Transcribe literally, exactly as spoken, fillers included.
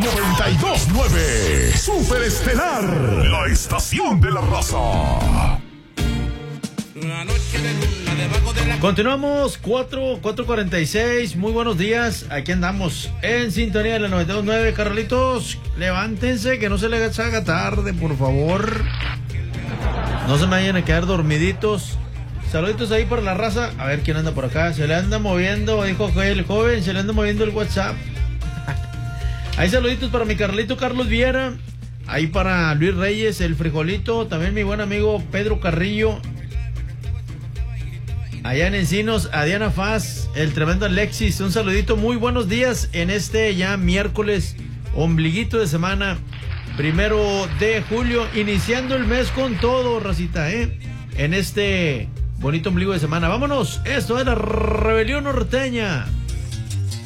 noventa y dos punto nueve. Super Estelar, la estación de la raza. Continuamos, cuatro, cuatro cuarenta y seis. Muy buenos días. Aquí andamos en sintonía de la noventa y dos punto nueve. Carlitos, levántense, que no se les haga tarde, por favor. No se me vayan a quedar dormiditos. Saluditos ahí para la raza. A ver quién anda por acá. Se le anda moviendo, dijo el joven, se le anda moviendo el WhatsApp. Ahí saluditos para mi Carlito Carlos Viera. Ahí para Luis Reyes, el frijolito. También mi buen amigo Pedro Carrillo. Allá en Encinos, a Diana Faz, el tremendo Alexis. Un saludito, muy buenos días en este ya miércoles, ombliguito de semana, primero de julio, iniciando el mes con todo, racita, ¿eh? En este bonito ombligo de semana. Vámonos, esto es la Rebelión Norteña.